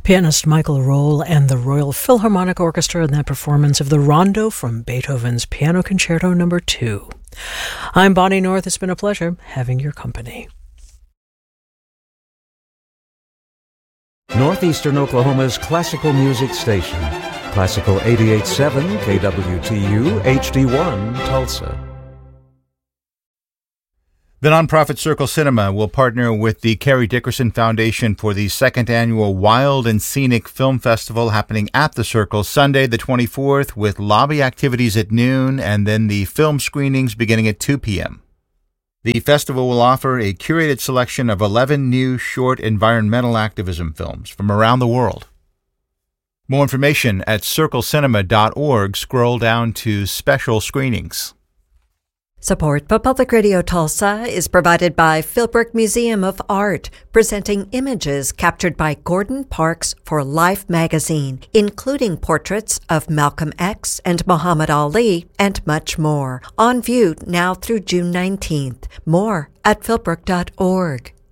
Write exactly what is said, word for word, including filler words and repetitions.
Pianist Michael Roll and the Royal Philharmonic Orchestra in that performance of the Rondo from Beethoven's Piano Concerto Number two. I'm Bonnie North. It's been a pleasure having your company. Northeastern Oklahoma's classical music station. Classical eighty-eight point seven K W T U H D one Tulsa. The nonprofit Circle Cinema will partner with the Carrie Dickerson Foundation for the second annual Wild and Scenic Film Festival happening at the Circle Sunday the twenty-fourth with lobby activities at noon and then the film screenings beginning at two p.m. The festival will offer a curated selection of eleven new short environmental activism films from around the world. More information at circle cinema dot org. Scroll down to special screenings. Support for Public Radio Tulsa is provided by Philbrook Museum of Art, presenting images captured by Gordon Parks for Life magazine, including portraits of Malcolm X and Muhammad Ali, and much more. On view now through June nineteenth. More at philbrook dot org.